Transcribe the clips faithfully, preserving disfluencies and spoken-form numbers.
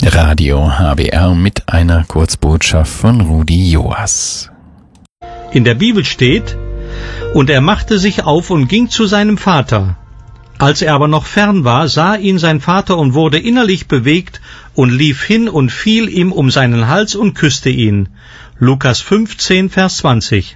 Radio H B R mit einer Kurzbotschaft von Rudi Joas. In der Bibel steht: Und er machte sich auf und ging zu seinem Vater. Als er aber noch fern war, sah ihn sein Vater und wurde innerlich bewegt und lief hin und fiel ihm um seinen Hals und küsste ihn. Lukas fünfzehn, Vers zwanzig.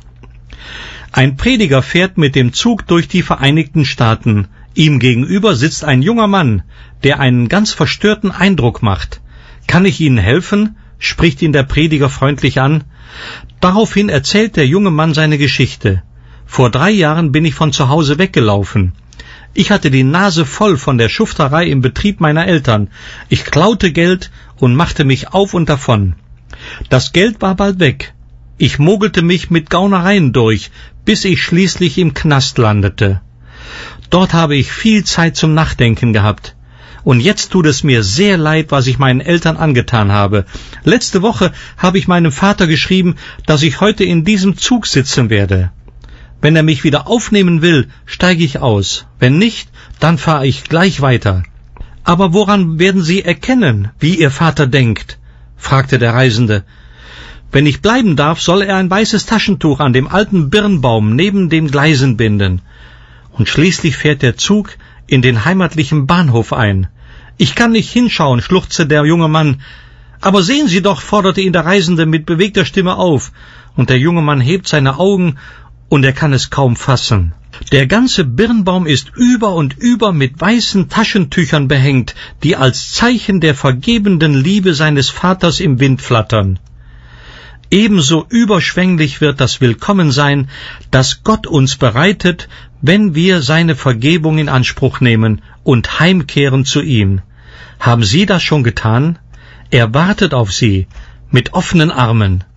Ein Prediger fährt mit dem Zug durch die Vereinigten Staaten. Ihm gegenüber sitzt ein junger Mann, der einen ganz verstörten Eindruck macht. »Kann ich Ihnen helfen?« spricht ihn der Prediger freundlich an. Daraufhin erzählt der junge Mann seine Geschichte. »Vor drei Jahren bin ich von zu Hause weggelaufen. Ich hatte die Nase voll von der Schufterei im Betrieb meiner Eltern. Ich klaute Geld und machte mich auf und davon. Das Geld war bald weg. Ich mogelte mich mit Gaunereien durch, bis ich schließlich im Knast landete. Dort habe ich viel Zeit zum Nachdenken gehabt. Und jetzt tut es mir sehr leid, was ich meinen Eltern angetan habe. Letzte Woche habe ich meinem Vater geschrieben, dass ich heute in diesem Zug sitzen werde. Wenn er mich wieder aufnehmen will, steige ich aus. Wenn nicht, dann fahre ich gleich weiter.« »Aber woran werden Sie erkennen, wie Ihr Vater denkt?« fragte der Reisende. »Wenn ich bleiben darf, soll er ein weißes Taschentuch an dem alten Birnbaum neben den Gleisen binden.« Und schließlich fährt der Zug in den heimatlichen Bahnhof ein. »Ich kann nicht hinschauen«, schluchzte der junge Mann. »Aber sehen Sie doch«, forderte ihn der Reisende mit bewegter Stimme auf. Und der junge Mann hebt seine Augen, und er kann es kaum fassen. Der ganze Birnbaum ist über und über mit weißen Taschentüchern behängt, die als Zeichen der vergebenden Liebe seines Vaters im Wind flattern. Ebenso überschwänglich wird das Willkommensein, das Gott uns bereitet, wenn wir seine Vergebung in Anspruch nehmen und heimkehren zu ihm. Haben Sie das schon getan? Er wartet auf Sie mit offenen Armen.